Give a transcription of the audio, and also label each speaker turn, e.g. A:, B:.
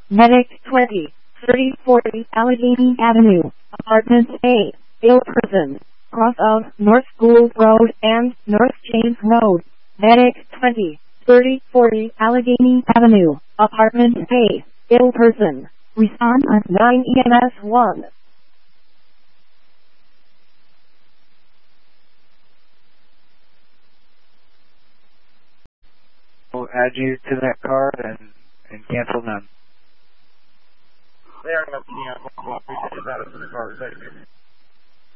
A: Medic 20, 3040 Allegheny Avenue, Apartment A, ill person, cross of North Gould Road and North James Road. Medic 20, 3040 Allegheny Avenue, Apartment A, ill person. Respond at 9 EMS 1.
B: We'll add you to that card and cancel none.
C: There, no, yeah, we'll appreciate that for the card. Thank you.